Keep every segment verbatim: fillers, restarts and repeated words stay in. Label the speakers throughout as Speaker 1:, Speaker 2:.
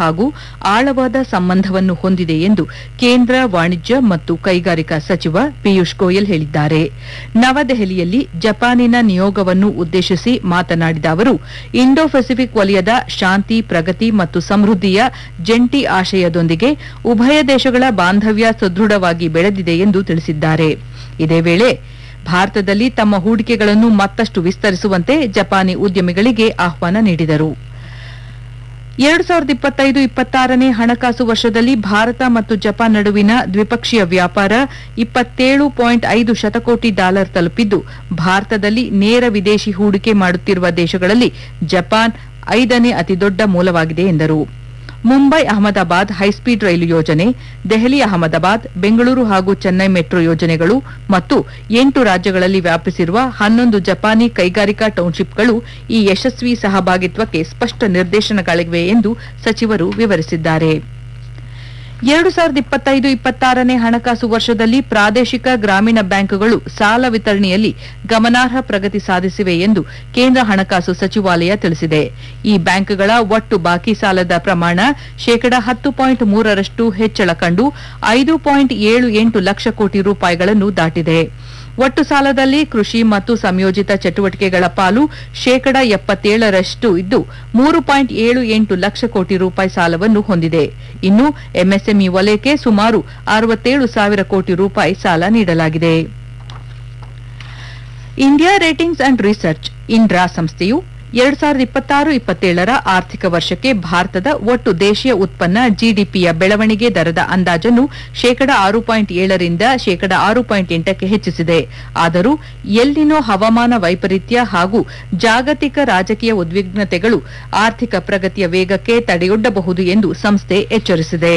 Speaker 1: ಹಾಗೂ ಆಳವಾದ ಸಂಬಂಧವನ್ನು ಹೊಂದಿದೆ ಎಂದು ಕೇಂದ್ರ ವಾಣಿಜ್ಯ ಮತ್ತು ಕೈಗಾರಿಕಾ ಸಚಿವ ಪಿಯೂಷ್ ಗೋಯಲ್ ಹೇಳಿದ್ದಾರೆ. ನವದೆಹಲಿಯಲ್ಲಿ ಜಪಾನಿನ ನಿಯೋಗವನ್ನು ಉದ್ದೇಶಿಸಿ ಮಾತನಾಡಿದ ಅವರು, ಇಂಡೋ ಪೆಸಿಫಿಕ್ ವಲಯದ ಶಾಂತಿ, ಪ್ರಗತಿ ಮತ್ತು ಸಮೃದ್ಧಿಯ ಜಂಟಿ ಆಶಯದೊಂದಿಗೆ ಉಭಯ ದೇಶಗಳ ಬಾಂಧವ್ಯ ಸುದೃಢವಾಗಿ ಬೆಳೆದಿದೆ ಎಂದು ತಿಳಿಸಿದ್ದಾರೆ. ಇದೇ ವೇಳೆ ಭಾರತದಲ್ಲಿ ತಮ್ಮ ಹೂಡಿಕೆಗಳನ್ನು ಮತ್ತಷ್ಟು ವಿಸ್ತರಿಸುವಂತೆ ಜಪಾನಿ ಉದ್ಯಮಿಗಳಿಗೆ ಆಹ್ವಾನ ನೀಡಿದರು. ಎರಡು ಸಾವಿರದ ಇಪ್ಪತ್ತೈದು ಇಪ್ಪತ್ತಾರನೇ ಹಣಕಾಸು ವರ್ಷದಲ್ಲಿ ಭಾರತ ಮತ್ತು ಜಪಾನ್ ನಡುವಿನ ದ್ವಿಪಕ್ಷೀಯ ವ್ಯಾಪಾರ ಇಪ್ಪತ್ತೇಳು ಪಾಯಿಂಟ್ ಐದು ಶತಕೋಟಿ ಡಾಲರ್ ತಲುಪಿದ್ದು, ಭಾರತದಲ್ಲಿ ನೇರ ವಿದೇಶಿ ಹೂಡಿಕೆ ಮಾಡುತ್ತಿರುವ ದೇಶಗಳಲ್ಲಿ ಜಪಾನ್ ಐದನೇ ಅತಿದೊಡ್ಡ ಮೂಲವಾಗಿದೆ ಎಂದರು. ಮುಂಬೈ ಅಹಮದಾಬಾದ್ ಹೈಸ್ಪೀಡ್ ರೈಲು ಯೋಜನೆ, ದೆಹಲಿ ಅಹಮದಾಬಾದ್, ಬೆಂಗಳೂರು ಹಾಗೂ ಚೆನ್ನೈ ಮೆಟ್ರೋ ಯೋಜನೆಗಳು ಮತ್ತು ಎಂಟು ರಾಜ್ಯಗಳಲ್ಲಿ ವ್ಯಾಪಿಸಿರುವ ಹನ್ನೊಂದು ಜಪಾನಿ ಕೈಗಾರಿಕಾ ಟೌನ್ಶಿಪ್ಗಳು ಈ ಯಶಸ್ವಿ ಸಹಭಾಗಿತ್ವಕ್ಕೆ ಸ್ಪಷ್ಟ ನಿರ್ದೇಶನಗಳಿವೆ ಎಂದು ಸಚಿವರು ವಿವರಿಸಿದ್ದಾರೆ. ಎರಡು ಸಾವಿರದ ಇಪ್ಪತ್ತೈದು ಇಪ್ಪತ್ತಾರನೇ ಹಣಕಾಸು ವರ್ಷದಲ್ಲಿ ಪ್ರಾದೇಶಿಕ ಗ್ರಾಮೀಣ ಬ್ಯಾಂಕುಗಳು ಸಾಲ ವಿತರಣೆಯಲ್ಲಿ ಗಮನಾರ್ಹ ಪ್ರಗತಿ ಸಾಧಿಸಿವೆ ಎಂದು ಕೇಂದ್ರ ಹಣಕಾಸು ಸಚಿವಾಲಯ ತಿಳಿಸಿದೆ. ಈ ಬ್ಯಾಂಕುಗಳ ಒಟ್ಟು ಬಾಕಿ ಸಾಲದ ಪ್ರಮಾಣ ಶೇಕಡ ಹತ್ತು ಪಾಯಿಂಟ್ ಮೂರರಷ್ಟು ಹೆಚ್ಚಳ ಕಂಡು ಐದು ಪಾಯಿಂಟ್ ಏಳು ಎಂಟು ಲಕ್ಷ ಕೋಟಿ ರೂಪಾಯಿಗಳನ್ನು ದಾಟಿದೆ. ಒಟ್ಟು ಸಾಲದಲ್ಲಿ ಕೃಷಿ ಮತ್ತು ಸಂಯೋಜಿತ ಚಟುವಟಿಕೆಗಳ ಪಾಲು ಶೇಕಡ ಎಪ್ಪತ್ತೇಳರಷ್ಟು ಇದ್ದು ಮೂರು ಪಾಯಿಂಟ್ ಏಳು ಎಂಟು ಲಕ್ಷ ಕೋಟಿ ರೂಪಾಯಿ ಸಾಲವನ್ನು ಹೊಂದಿದೆ. ಇನ್ನು ಎಂಎಸ್ಎಂಇ ವಲಯಕ್ಕೆ ಸುಮಾರು ಅರವತ್ತೇಳು ಸಾವಿರ ಕೋಟಿ ರೂಪಾಯಿ ಸಾಲ ನೀಡಲಾಗಿದೆ. ಇಂಡಿಯಾ ರೇಟಿಂಗ್ಸ್ ಅಂಡ್ ರಿಸರ್ಚ್ ಇನ್ರಾ ಸಂಸ್ಥೆಯು ಎರಡು ಸಾವಿರದ ಇಪ್ಪತ್ತಾರು ಇಪ್ಪತ್ತೇಳರ ಆರ್ಥಿಕ ವರ್ಷಕ್ಕೆ ಭಾರತದ ಒಟ್ಟು ದೇಶೀಯ ಉತ್ಪನ್ನ ಜಿಡಿಪಿಯ ಬೆಳವಣಿಗೆ ದರದ ಅಂದಾಜನ್ನು ಶೇಕಡ ಆರು ಪಾಯಿಂಟ್ ಏಳರಿಂದ ಶೇಕಡ ಆರು ಪಾಯಿಂಟ್ ಎಂಟಕ್ಕೆ ಹೆಚ್ಚಿಸಿದೆ. ಆದರೂ ಎಲ್ನಿನೋ ಹವಾಮಾನ ವೈಪರೀತ್ಯ ಹಾಗೂ ಜಾಗತಿಕ ರಾಜಕೀಯ ಉದ್ವಿಗ್ನತೆಗಳು ಆರ್ಥಿಕ ಪ್ರಗತಿಯ ವೇಗಕ್ಕೆ ತಡೆಯೊಡ್ಡಬಹುದು ಎಂದು ಸಂಸ್ಥೆ ಎಚ್ಚರಿಸಿದೆ.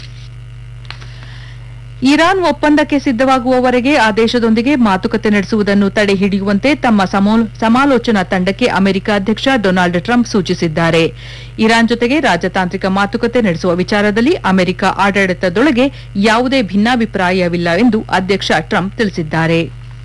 Speaker 1: ಇರಾನ್ ಒಪ್ಪಂದಕ್ಕೆ ಸಿದ್ದವಾಗುವವರೆಗೆ ಆ ದೇಶದೊಂದಿಗೆ ಮಾತುಕತೆ ನಡೆಸುವುದನ್ನು ತಡೆಹಿಡಿಯುವಂತೆ ತಮ್ಮ ಸಮಾಲೋಚನಾ ತಂಡಕ್ಕೆ ಅಮೆರಿಕ ಅಧ್ಯಕ್ಷ ಡೊನಾಲ್ಡ್ ಟ್ರಂಪ್ ಸೂಚಿಸಿದ್ದಾರೆ. ಇರಾನ್ ಜೊತೆಗೆ ರಾಜತಾಂತ್ರಿಕ ಮಾತುಕತೆ ನಡೆಸುವ ವಿಚಾರದಲ್ಲಿ ಅಮೆರಿಕ ಆಡಳಿತದೊಳಗೆ ಯಾವುದೇ ಭಿನ್ನಾಭಿಪ್ರಾಯವಿಲ್ಲ ಎಂದು ಅಧ್ಯಕ್ಷ ಟ್ರಂಪ್ ತಿಳಿಸಿದ್ದಾರೆ.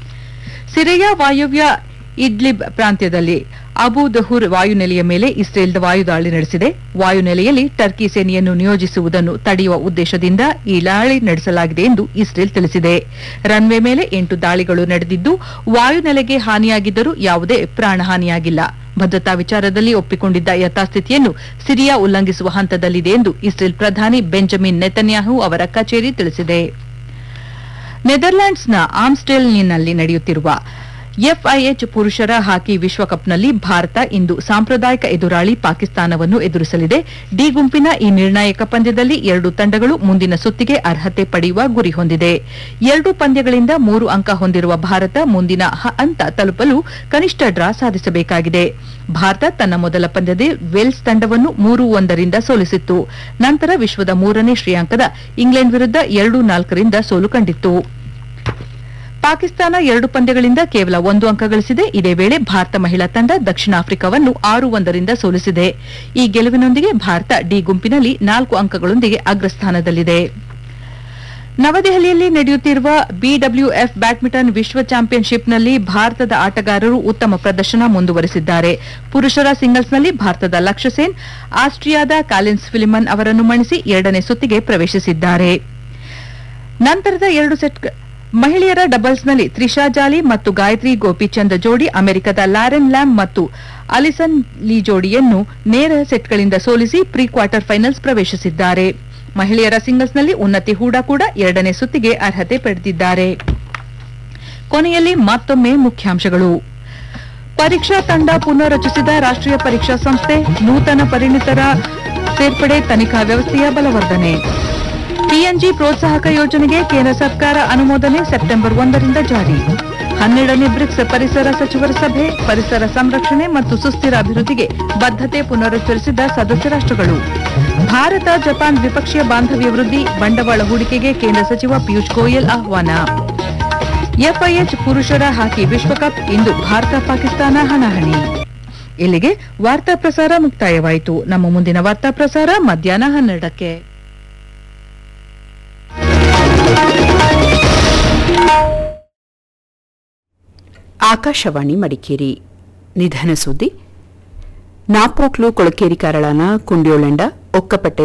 Speaker 1: ಸಿರಿಯಾ ವಾಯವ್ಯ ಇಡ್ಲಿಬ್ ಪ್ರಾಂತ್ಯದಲ್ಲಿ ಅಬು ದಹುರ್ ವಾಯುನೆಲೆಯ ಮೇಲೆ ಇಸ್ರೇಲ್ ವಾಯುದಾಳಿ ನಡೆಸಿದೆ. ವಾಯುನೆಲೆಯಲ್ಲಿ ಟರ್ಕಿ ಸೇನೆಯನ್ನು ನಿಯೋಜಿಸುವುದನ್ನು ತಡೆಯುವ ಉದ್ದೇಶದಿಂದ ಈ ದಾಳಿ ನಡೆಸಲಾಗಿದೆ ಎಂದು ಇಸ್ರೇಲ್ ತಿಳಿಸಿದೆ. ರನ್ವೇ ಮೇಲೆ ಎಂಟು ದಾಳಿಗಳು ನಡೆದಿದ್ದು, ವಾಯುನೆಲೆಗೆ ಹಾನಿಯಾಗಿದ್ದರೂ ಯಾವುದೇ ಪ್ರಾಣಹಾನಿಯಾಗಿಲ್ಲ. ಭದ್ರತಾ ವಿಚಾರದಲ್ಲಿ ಒಪ್ಪಿಕೊಂಡಿದ್ದ ಯಥಾಸ್ಥಿತಿಯನ್ನು ಸಿರಿಯಾ ಉಲ್ಲಂಘಿಸುವ ಹಂತದಲ್ಲಿದೆ ಎಂದು ಇಸ್ರೇಲ್ ಪ್ರಧಾನಿ ಬೆಂಜಮಿನ್ ನೆತನ್ಯಾಹು ಅವರ ಕಚೇರಿ ತಿಳಿಸಿದೆ. ನೆದರ್ಲ್ಯಾಂಡ್ಸ್ನ ಆಮ್ಸ್ಟೆಲ್ನಲ್ಲಿ ನಡೆಯುತ್ತಿರುವ ಎಫ್ಐಎಚ್ ಪುರುಷರ ಹಾಕಿ ವಿಶ್ವಕಪ್ನಲ್ಲಿ ಭಾರತ ಇಂದು ಸಾಂಪ್ರದಾಯಿಕ ಎದುರಾಳಿ ಪಾಕಿಸ್ತಾನವನ್ನು ಎದುರಿಸಲಿದೆ. ಡಿ ಗುಂಪಿನ ಈ ನಿರ್ಣಾಯಕ ಪಂದ್ಯದಲ್ಲಿ ಎರಡು ತಂಡಗಳು ಮುಂದಿನ ಸುತ್ತಿಗೆ ಅರ್ಹತೆ ಪಡೆಯುವ ಗುರಿ ಹೊಂದಿದೆ. ಎರಡು ಪಂದ್ಯಗಳಿಂದ ಮೂರು ಅಂಕ ಹೊಂದಿರುವ ಭಾರತ ಮುಂದಿನ ಹಂತ ತಲುಪಲು ಕನಿಷ್ಠ ಡ್ರಾ ಸಾಧಿಸಬೇಕಾಗಿದೆ. ಭಾರತ ತನ್ನ ಮೊದಲ ಪಂದ್ಯದಲ್ಲಿ ವೇಲ್ಸ್ ತಂಡವನ್ನು ಮೂರು ಒಂದರಿಂದ ಸೋಲಿಸಿತ್ತು. ನಂತರ ವಿಶ್ವದ ಮೂರನೇ ಶ್ರೇಯಾಂಕದ ಇಂಗ್ಲೆಂಡ್ ವಿರುದ್ಧ ಎರಡು ನಾಲ್ಕರಿಂದ ಸೋಲು ಕಂಡಿತ್ತು. ಪಾಕಿಸ್ತಾನ ಎರಡು ಪಂದ್ಯಗಳಿಂದ ಕೇವಲ ಒಂದು ಅಂಕ ಗಳಿಸಿದೆ. ಇದೇ ವೇಳೆ ಭಾರತ ಮಹಿಳಾ ತಂಡ ದಕ್ಷಿಣ ಆಫ್ರಿಕಾವನ್ನು ಆರು ಒಂದರಿಂದ ಸೋಲಿಸಿದೆ. ಈ ಗೆಲುವಿನೊಂದಿಗೆ ಭಾರತ ಡಿ ಗುಂಪಿನಲ್ಲಿ ನಾಲ್ಕು ಅಂಕಗಳೊಂದಿಗೆ ಅಗ್ರಸ್ಥಾನದಲ್ಲಿದೆ. ನವದೆಹಲಿಯಲ್ಲಿ ನಡೆಯುತ್ತಿರುವ ಬಿಡಬ್ಲ್ಯೂಎಫ್ ಬ್ಯಾಡ್ಮಿಂಟನ್ ವಿಶ್ವ ಚಾಂಪಿಯನ್ಶಿಪ್ನಲ್ಲಿ ಭಾರತದ ಆಟಗಾರರು ಉತ್ತಮ ಪ್ರದರ್ಶನ ಮುಂದುವರೆಸಿದ್ದಾರೆ. ಪುರುಷರ ಸಿಂಗಲ್ಸ್ನಲ್ಲಿ ಭಾರತದ ಲಕ್ಷ್ಯ ಸೇನ್ ಆಸ್ಟ್ರಿಯಾದ ಕಾಲಿನ್ಸ್ ಫಿಲಿಮನ್ ಅವರನ್ನು ಮಣಿಸಿ ಎರಡನೇ ಸುತ್ತಿಗೆ ಪ್ರವೇಶಿಸಿದ್ದಾರೆ. ನಂತರದ ಎರಡು ಸೆಟ್ ಮಹಿಳೆಯರ ಡಬಲ್ಸ್ನಲ್ಲಿ ತ್ರಿಷಾ ಜಾಲಿ ಮತ್ತು ಗಾಯತ್ರಿ ಗೋಪಿಚಂದ್ ಜೋಡಿ ಅಮೆರಿಕದ ಲಾರೆನ್ ಲ್ಯಾಮ್ ಮತ್ತು ಅಲಿಸನ್ ಲೀ ಜೋಡಿಯನ್ನು ನೇರ ಸೆಟ್ಗಳಿಂದ ಸೋಲಿಸಿ ಪ್ರೀ ಕ್ವಾರ್ಟರ್ ಫೈನಲ್ಸ್ ಪ್ರವೇಶಿಸಿದ್ದಾರೆ. ಮಹಿಳೆಯರ ಸಿಂಗಲ್ಸ್ನಲ್ಲಿ ಉನ್ನತಿ ಹೂಡಾ ಕೂಡ ಎರಡನೇ ಸುತ್ತಿಗೆ ಅರ್ಹತೆ ಪಡೆದಿದ್ದಾರೆ. ಕೊನೆಯಲ್ಲಿ ಮತ್ತೊಮ್ಮೆ ಮುಖ್ಯಾಂಶಗಳು. ಪರೀಕ್ಷಾ ತಂಡ ಪುನರ್ ರಚಿಸಿದ ರಾಷ್ಟೀಯ ಪರೀಕ್ಷಾ ಸಂಸ್ಥೆ, ನೂತನ ಪರಿಣಿತರ ಸೇರ್ಪಡೆ, ತನಿಖಾ ವ್ಯವಸ್ಥೆಯ ಬಲವರ್ಧನೆ. ಪಿಎನ್ಜಿ ಪ್ರೋತ್ಸಾಹಕ ಯೋಜನೆಗೆ ಕೇಂದ್ರ ಸರ್ಕಾರ ಅನುಮೋದನೆ, ಸೆಪ್ಟೆಂಬರ್ ಒಂದರಿಂದ ಜಾರಿ. ಹನ್ನೆರಡನೇ ಬ್ರಿಕ್ಸ್ ಪರಿಸರ ಸಚಿವರ ಸಭೆ, ಪರಿಸರ ಸಂರಕ್ಷಣೆ ಮತ್ತು ಸುಸ್ಥಿರ ಅಭಿವೃದ್ಧಿಗೆ ಬದ್ಧತೆ ಪುನರುಚ್ಚರಿಸಿದ ಸದಸ್ಯ ರಾಷ್ಟಗಳು. ಭಾರತ ಜಪಾನ್ ದ್ವಿಪಕ್ಷೀಯ ಬಾಂಧವ್ಯ ವೃದ್ಧಿ, ಬಂಡವಾಳ ಹೂಡಿಕೆಗೆ ಕೇಂದ್ರ ಸಚಿವ ಪಿಯೂಷ್ ಗೋಯಲ್ ಆಹ್ವಾನ. ಎಫ್ಐಎಚ್ ಪುರುಷರ ಹಾಕಿ ವಿಶ್ವಕಪ್, ಇಂದು ಭಾರತ ಪಾಕಿಸ್ತಾನ ಹಣಾಹಣಿ. ಇಲ್ಲಿಗೆ ವಾರ್ತಾ ಪ್ರಸಾರ ಮುಕ್ತಾಯವಾಯಿತು. ನಮ್ಮ ಮುಂದಿನ ವಾರ್ತಾ ಪ್ರಸಾರ ಮಧ್ಯಾಹ್ನ ಹನ್ನೆರಡಕ್ಕೆ.
Speaker 2: ಆಕಾಶವಾಣಿ ಮಡಿಕೇರಿ. ನಿಧನ ಸುದ್ದಿ. ನಾಪೋಕ್ಲು ಕೊಳಕೇರಿ ಕರಳನ ಕುಂಡ್ಯೋಳಂಡ ಒಕ್ಕಪಟ್ಟೆ